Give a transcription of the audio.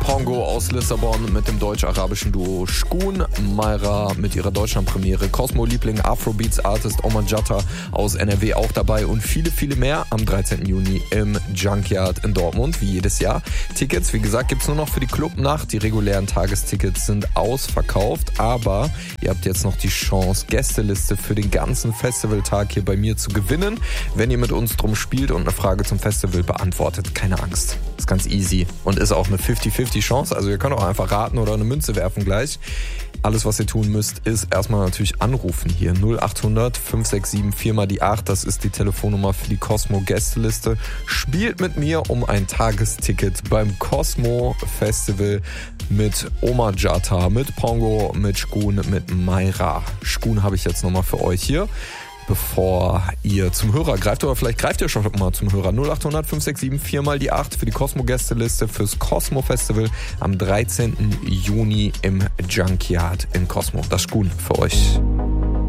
Pongo aus Lissabon mit dem deutsch-arabischen Duo Shkoon, Mayra mit ihrer Deutschlandpremiere, Cosmo-Liebling, Afrobeats-Artist Omar Jatta aus NRW auch dabei und viele, viele mehr am 13. Juni im Junkyard in Dortmund, wie jedes Jahr. Tickets, wie gesagt, gibt's nur noch für die Clubnacht. Die regulären Tagestickets sind ausverkauft, aber ihr habt jetzt noch die Chance, Gästeliste für den ganzen Festivaltag hier bei mir zu gewinnen, wenn ihr mit uns drum spielt und eine Frage zum Festival beantwortet. Keine Angst, ist ganz easy und ist auch eine 50-50 Chance, also ihr könnt auch einfach raten oder eine Münze werfen gleich. Alles, was ihr tun müsst, ist erstmal natürlich anrufen hier. 0800 567 4 mal die 8, das ist die Telefonnummer für die Cosmo Gästeliste. Spielt mit mir um ein Tagesticket beim Cosmo Festival mit Omar Jatta, mit Pongo, mit Shkoon, mit Mayra. Shkoon habe ich jetzt nochmal für euch hier, bevor ihr zum Hörer greift, oder vielleicht greift ihr schon mal zum Hörer. 0800 567 4 mal die 8 für die Cosmo-Gästeliste fürs Cosmo-Festival am 13. Juni im Junkyard in Cosmo. Das Shkoon für euch.